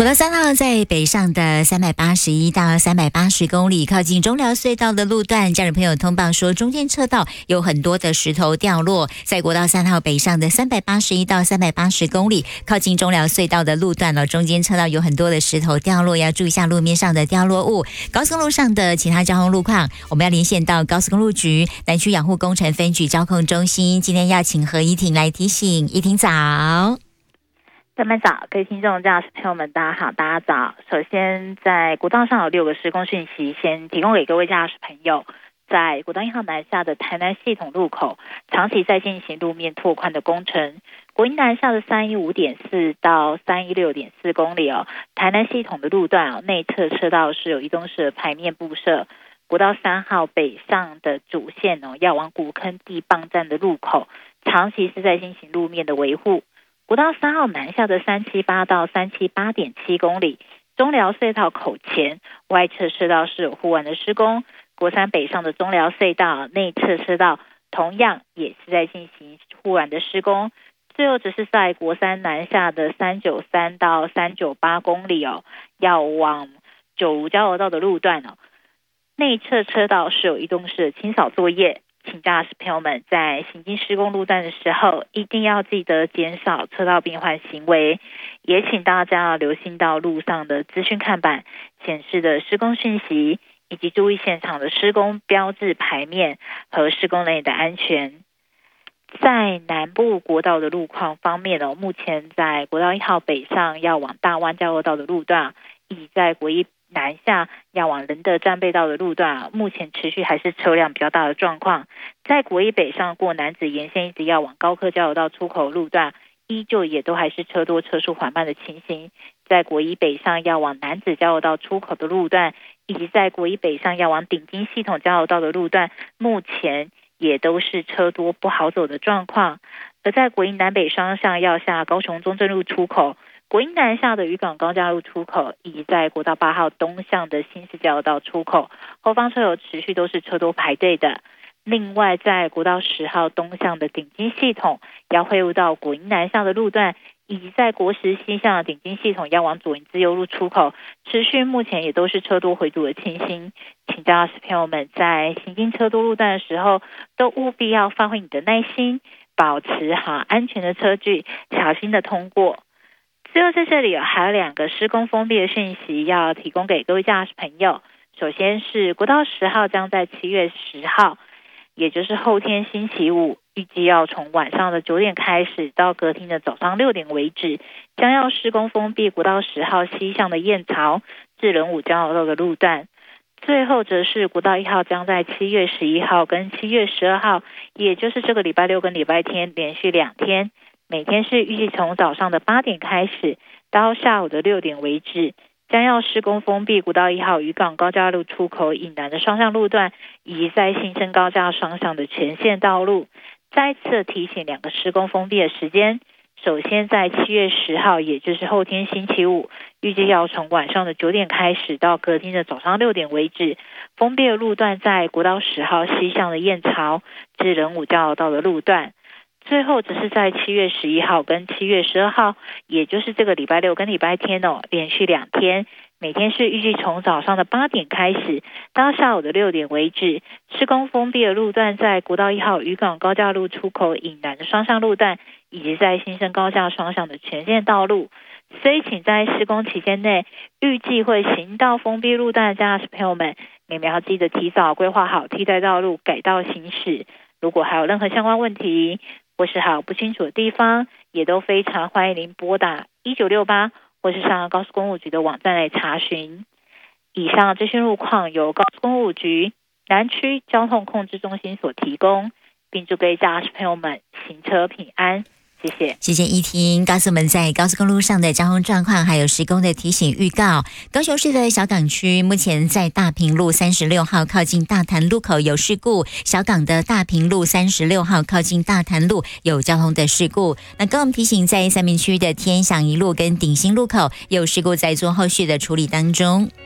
国道3号在北上的381到380公里，靠近中寮隧道的路段，家人朋友通报说，中间车道有很多的石头掉落。在国道3号北上的381到380公里，靠近中寮隧道的路段中间车道有很多的石头掉落，要注意一下路面上的掉落物。高速公路上的其他交通路况，我们要连线到高速公路局南区养护工程分局交控中心，今天要请何依婷来提醒。依婷早。 大家早，各位听众、驾驶朋友们，大家好，大家早。首先，在国道上有6个施工讯息，先提供给各位驾驶朋友。在国道1号南下的台南系统路口，长期在进行路面拓宽的工程。国一南下的315.4到316.4公里台南系统的路段内侧车道是有移动式的排面布设。国道3号北上的主线要往古坑地磅站的路口，长期是在进行路面的维护。国道3号南下的378到378.7公里，中寮隧道口前外侧车道是有护栏的施工。国3北上的中寮隧道内侧车道同样也是在进行护栏的施工。最后只是在国3南下的393到398公里要往九如交流道的路段内侧车道是有移动式的清扫作业。请驾驶朋友们在行经施工路段的时候，一定要记得减少车道变换行为，也请大家要留心到路上的资讯看板显示的施工讯息，以及注意现场的施工标志牌面和施工人员的安全。在南部国道的路况方面目前在国道1号北上要往大湾交流道的路段，以及在国一南下要往仁德战备道的路段目前持续还是车辆比较大的状况。在国一北上过楠梓沿线一直要往高科交流道出口路段，依旧也都还是车多车速缓慢的情形。在国一北上要往楠梓交流道出口的路段，以及在国一北上要往顶金系统交流道的路段，目前也都是车多不好走的状况。而在国一南北双向要下高雄中正路出口，国一南下的渔港高架路出口，以及在国道8号东向的新市交流道出口，后方车流持续都是车多排队的。另外在国道10号东向的顶金系统要汇入到国一南下的路段，以及在国10西向的顶金系统要往左营自由路出口，持续目前也都是车多回堵的情形。请驾驶朋友们在行经车多路段的时候，都务必要发挥你的耐心，保持好安全的车距，小心的通过。最后在这里还有2个施工封闭的讯息要提供给各位驾驶朋友。首先是国道10号将在7月10号，也就是后天星期五，预计要从晚上的9点开始到隔天的早上6点为止，将要施工封闭国道10号西向的燕巢至仁武交流道的路段。最后则是国道1号将在7月11号跟7月12号，也就是这个礼拜六跟礼拜天连续2天，每天是预计从早上的8点开始到下午的6点为止，将要施工封闭国道1号渔港高架路出口以南的双向路段，以及在新生高架双向的全线道路。再次提醒2个施工封闭的时间。首先在7月10号，也就是后天星期五，预计要从晚上的9点开始到隔天的早上6点为止，封闭的路段在国道10号西向的燕巢至仁武交流道的路段。最后只是在7月11号跟7月12号，也就是这个礼拜六跟礼拜天连续2天，每天是预计从早上的8点开始到下午的6点为止，施工封闭的路段在国道1号渔港高架路出口以南的双向路段，以及在新生高架双向的全线道路。所以请在施工期间内预计会行到封闭路段的驾驶朋友们，你们要记得提早规划好替代道路改道行驶。如果还有任何相关问题或是还有不清楚的地方，也都非常欢迎您拨打1968或是上高速公路局的网站来查询。以上资讯路况由高速公路局南区交通控制中心所提供，并祝各位驾驶朋友们行车平安。谢谢。 谢谢依婷告诉我们在高速公路上的交通状况，还有施工的提醒预告。高雄市的小港区目前在大平路36号靠近大潭路口有事故，小港的大平路36号靠近大潭路有交通的事故。那跟我们提醒，在三民区的天祥一路跟鼎新路口有事故在做后续的处理当中。